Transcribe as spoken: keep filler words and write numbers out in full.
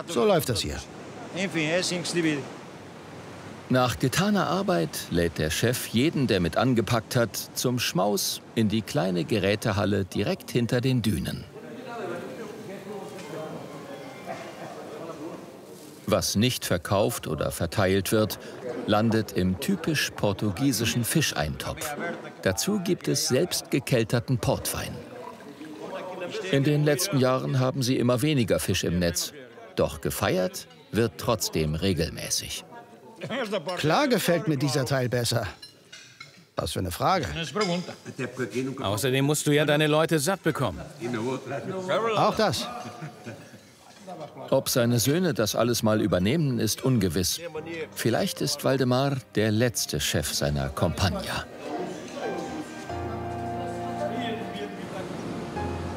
So läuft das hier. Nach getaner Arbeit lädt der Chef jeden, der mit angepackt hat, zum Schmaus in die kleine Gerätehalle direkt hinter den Dünen. Was nicht verkauft oder verteilt wird, landet im typisch portugiesischen Fischeintopf. Dazu gibt es selbst gekelterten Portwein. In den letzten Jahren haben sie immer weniger Fisch im Netz. Doch gefeiert wird trotzdem regelmäßig. Klar gefällt mir dieser Teil besser. Was für eine Frage. Außerdem musst du ja deine Leute satt bekommen. Auch das. Ob seine Söhne das alles mal übernehmen, ist ungewiss. Vielleicht ist Waldemar der letzte Chef seiner Compagnia.